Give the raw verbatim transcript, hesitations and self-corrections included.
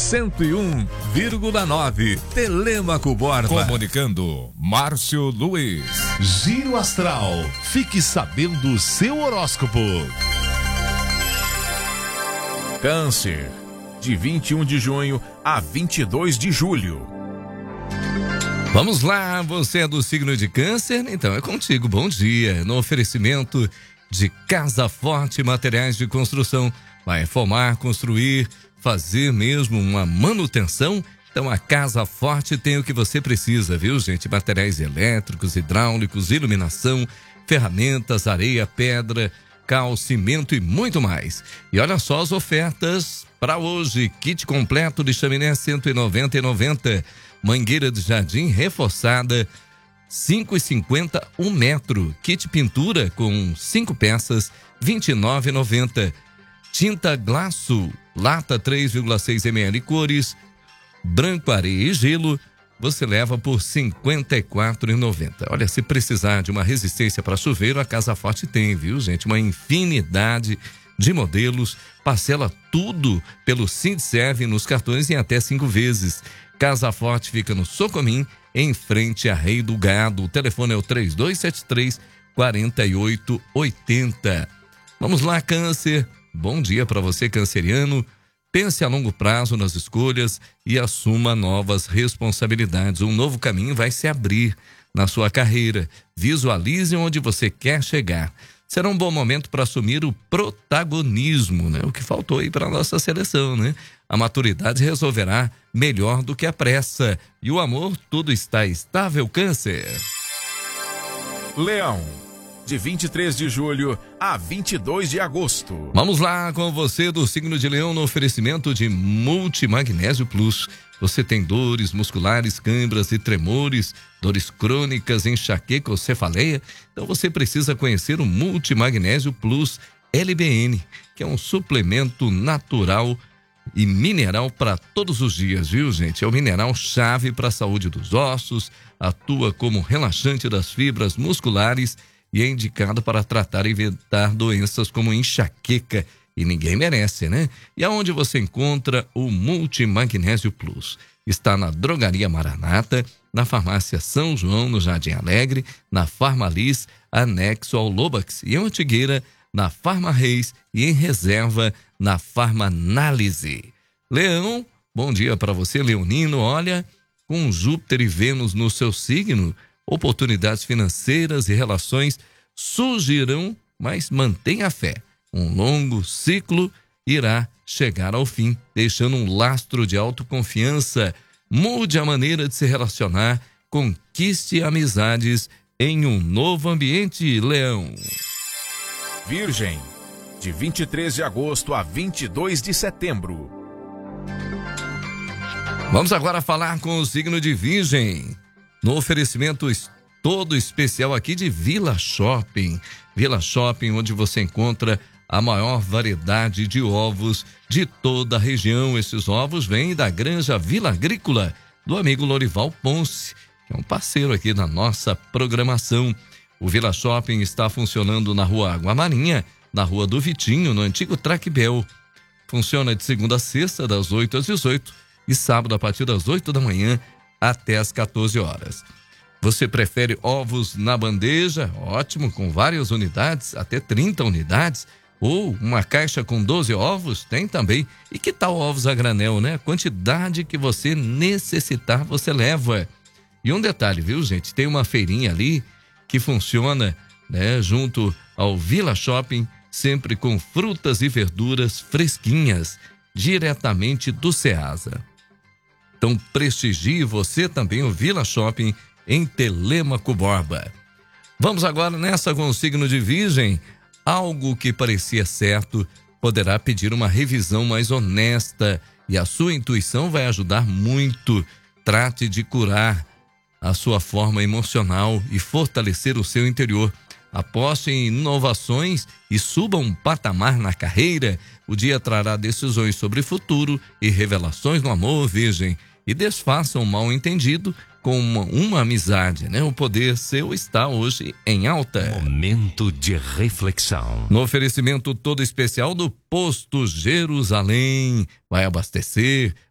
cento e um vírgula nove. Telêmaco Borba. Comunicando, Márcio Luiz. Giro Astral. Fique sabendo o seu horóscopo. Câncer, de vinte e um de junho a vinte e dois de julho. Vamos lá, você é do signo de Câncer? Então é contigo, bom dia. No oferecimento de Casa Forte Materiais de Construção. Vai reformar, construir, fazer mesmo uma manutenção? Então a Casa Forte tem o que você precisa, viu, gente? Materiais elétricos, hidráulicos, iluminação, ferramentas, areia, pedra, cal, cimento e muito mais. E olha só as ofertas para hoje. Kit completo de chaminé cento e noventa e noventa. Mangueira de jardim reforçada cinco e cinquenta um metro. Kit pintura com cinco peças vinte e nove e noventa. Tinta Glaço, lata três vírgula seis mililitros cores, branco, areia e gelo, você leva por cinquenta e quatro reais e noventa centavos. Olha, se precisar de uma resistência para chuveiro, a Casa Forte tem, viu, gente? Uma infinidade de modelos, parcela tudo pelo Sindserv nos cartões em até cinco vezes. Casa Forte fica no Socomim, em frente a Rei do Gado. O telefone é o três dois sete três, quatro oito oito zero. Vamos lá, Câncer. Bom dia para você, canceriano. Pense a longo prazo nas escolhas e assuma novas responsabilidades. Um novo caminho vai se abrir na sua carreira. Visualize onde você quer chegar. Será um bom momento para assumir o protagonismo, né? O que faltou aí para a nossa seleção, né? A maturidade resolverá melhor do que a pressa. E o amor, tudo está estável, Câncer. Leão, de vinte e três de julho a vinte e dois de agosto. Vamos lá com você do signo de Leão no oferecimento de Multimagnésio Plus. Você tem dores musculares, câimbras e tremores, dores crônicas, enxaqueca ou cefaleia? Então você precisa conhecer o Multimagnésio Plus L B N, que é um suplemento natural e mineral para todos os dias, viu, gente? É o mineral chave para a saúde dos ossos, atua como relaxante das fibras musculares e é indicado para tratar e evitar doenças como enxaqueca. E ninguém merece, né? E aonde você encontra o Multimagnésio Plus? Está na Drogaria Maranata, na Farmácia São João, no Jardim Alegre, na Farmalis, anexo ao Lobax, e em Ortigueira, na Farma Reis, e em Reserva, na Farmanálise. Leão, bom dia para você, leonino. Olha, com Júpiter e Vênus no seu signo, oportunidades financeiras e relações surgirão, mas mantenha a fé. Um longo ciclo irá chegar ao fim, deixando um lastro de autoconfiança. Mude a maneira de se relacionar, conquiste amizades em um novo ambiente, Leão. Virgem, de vinte e três de agosto a vinte e dois de setembro. Vamos agora falar com o signo de Virgem, no oferecimento todo especial aqui de Vila Shopping. Vila Shopping, onde você encontra a maior variedade de ovos de toda a região. Esses ovos vêm da Granja Vila Agrícola, do amigo Lorival Ponce, que é um parceiro aqui da nossa programação. O Vila Shopping está funcionando na Rua Água Marinha, na Rua do Vitinho, no antigo Traquibel. Funciona de segunda a sexta, das oito às dezoito, e sábado a partir das oito da manhã até às quatorze horas. Você prefere ovos na bandeja? Ótimo, com várias unidades, até trinta unidades. Ou uma caixa com doze ovos? Tem também. E que tal ovos a granel, né? A quantidade que você necessitar, você leva. E um detalhe, viu, gente? Tem uma feirinha ali que funciona, né, junto ao Vila Shopping, sempre com frutas e verduras fresquinhas, diretamente do Ceasa. Então prestigie você também o Vila Shopping em Telêmaco Borba. Vamos agora nessa com o signo de Virgem. Algo que parecia certo poderá pedir uma revisão mais honesta e a sua intuição vai ajudar muito. Trate de curar a sua forma emocional e fortalecer o seu interior. Aposte em inovações e suba um patamar na carreira. O dia trará decisões sobre o futuro e revelações no amor, Virgem. E desfaça um mal-entendido com uma, uma amizade, né? O poder seu está hoje em alta. Momento de reflexão. No oferecimento todo especial do Posto Jerusalém. Vai abastecer,